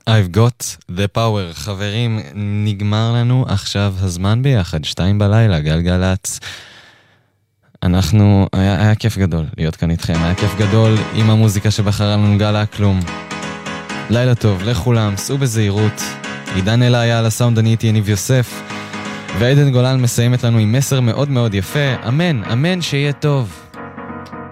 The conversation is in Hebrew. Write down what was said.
I've got the power. חברים, נגמר לנו עכשיו הזמן ביחד, 2 בלילה, גלגלץ. היה כיף גדול להיות כאן איתכם, היה כיף גדול עם המוזיקה שבחרה לנו גלה כלום. לילה טוב לכולם, סעו בזהירות. עידן אלה היה על הסאונד, אני איתי יניב יוסף, ועדן גולן מסיימת לנו עם מסר מאוד מאוד יפה. אמן, אמן שיהיה טוב.